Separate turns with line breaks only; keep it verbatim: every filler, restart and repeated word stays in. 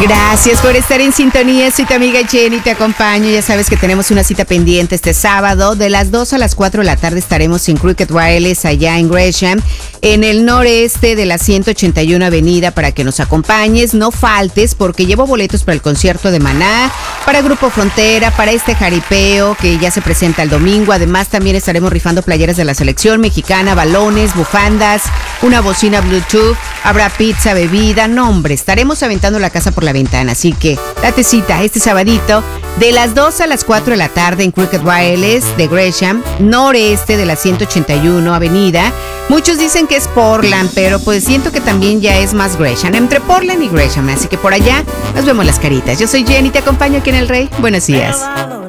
Gracias por estar en sintonía. Soy tu amiga Jenny, te acompaño. Ya sabes que tenemos una cita pendiente este sábado. De las dos a las cuatro de la tarde estaremos en Crooked Wireless, allá en Gresham, en el noreste de la ciento ochenta y uno Avenida, para que nos acompañes. No faltes, porque llevo boletos para el concierto de Maná, para Grupo Frontera, para este jaripeo que ya se presenta el domingo. Además, también estaremos rifando playeras de la selección mexicana, balones, bufandas, una bocina Bluetooth, habrá pizza, bebida. No, hombre, estaremos aventando la casa por la ventana, así que date cita este sabadito de las dos a las cuatro de la tarde en Crooked Wireless de Gresham, noreste de la ciento ochenta y uno Avenida. Muchos dicen que es Portland, pero pues siento que también ya es más Gresham, entre Portland y Gresham, así que por allá nos vemos las caritas. Yo soy Jenny, te acompaño aquí en El Rey. Buenos días.